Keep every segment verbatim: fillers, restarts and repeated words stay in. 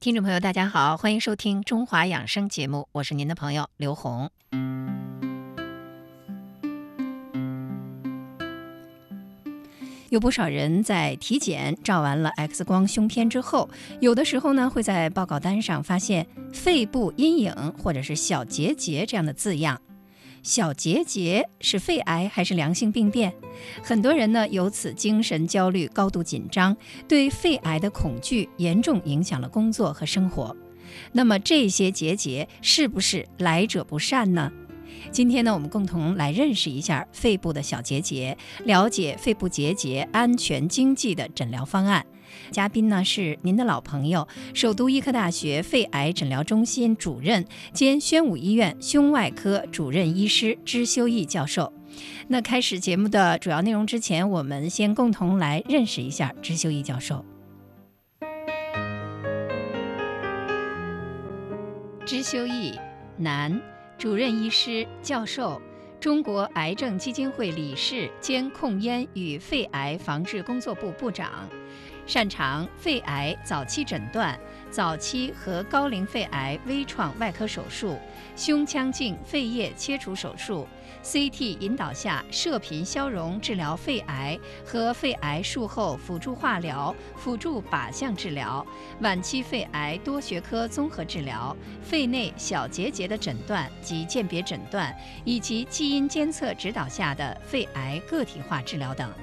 听众朋友大家好，欢迎收听中华养生节目，我是您的朋友刘红。有不少人在体检照完了 X 光胸片之后，有的时候呢会在报告单上发现肺部阴影或者是小结节这样的字样。小结节是肺癌还是良性病变？很多人呢由此精神焦虑、高度紧张，对肺癌的恐惧严重影响了工作和生活。那么这些结节是不是来者不善呢？今天呢，我们共同来认识一下肺部的小结节，了解肺部结节安全经济的诊疗方案。嘉宾呢是您的老朋友，首都医科大学肺癌诊疗中心主任兼宣武医院胸外科主任医师支修义教授。那开始节目的主要内容之前，我们先共同来认识一下支修义教授。支修义，男，主任医师、教授，中国癌症基金会理事兼控烟与肺癌防治工作部部长，擅长肺癌早期诊断、早期和高龄肺癌微创外科手术、胸腔镜肺叶切除手术、C T 引导下射频消融治疗肺癌和肺癌术后辅助化疗、辅助靶向治疗、晚期肺癌多学科综合治疗、肺内小结节的诊断及鉴别诊断，以及基因监测指导下的肺癌个体化治疗等。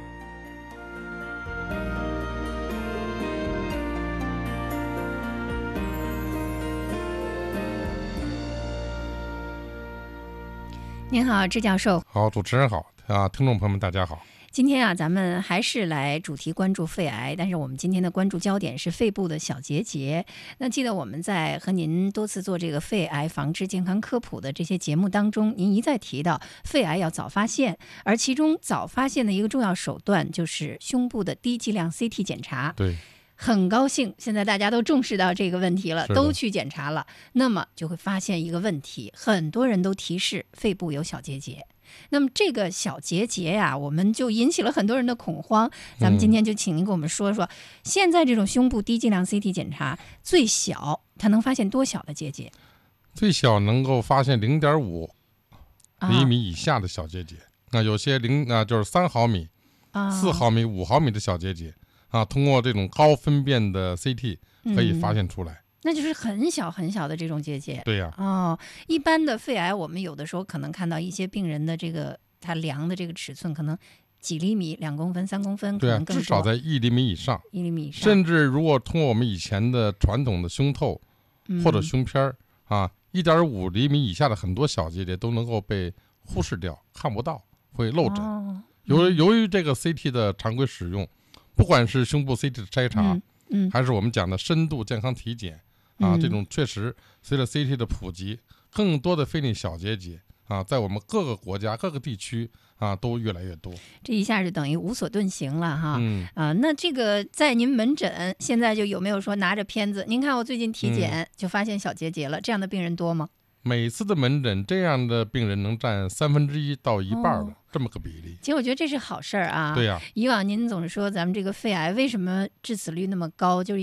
您好，支教授。 好，主持人好啊，听众朋友们大家好。 今天啊，咱们还是来主题关注肺癌，但是我们今天的关注焦点是肺部的小结节。那记得我们在和您多次做这个肺癌防治健康科普的这些节目当中，您一再提到肺癌要早发现，而其中早发现的一个重要手段就是胸部的低剂量 C T 检查。 对。 很高兴现在大家都重视到这个问题了，都去检查了，那么就会发现一个问题，很多人都提示肺部有小结节。那么这个小结节呀，我们就引起了很多人的恐慌。咱们今天就请您给我们说说，嗯、现在这种胸部低剂量 C T 检查最小它能发现多小的结节？ 最小能够发现 零点五 厘米以下的小结节，那、啊、有些零啊就是三毫米、四、啊、毫米、五毫米的小结节。啊，通过这种高分辨的 C T 可以发现出来、嗯， 那就是很小很小的这种结节。 对呀、 啊，哦，一般的肺癌，我们有的时候可能看到一些病人的这个他量的这个尺寸可能几厘米、两公分、三公分， 对啊， 可能更多， 至少在一厘米以上， 一厘米以上。 甚至如果通过我们以前的传统的胸透或者胸片、嗯、啊，一点五厘米以下的很多小结节都能够被忽视掉，看不到，会漏诊。哦、由于由于这个 C T 的常规使用。不管是胸部 C T 的筛查、嗯嗯，还是我们讲的深度健康体检啊，嗯、这种确实随着 C T 的普及，更多的肺内小结节啊，在我们各个国家、各个地区啊，都越来越多。 这一下就等于无所遁形了哈。 嗯啊，那这个在您门诊现在就有没有说拿着片子？您看我最近体检就发现小结节了，嗯、这样的病人多吗？ 每次的门诊，这样的病人能占三分之一到一半的、哦、这么个比例。 其实我觉得这是好事儿啊。 对呀、啊。 以往您总是说咱们这个肺癌为什么致死率那么高，就是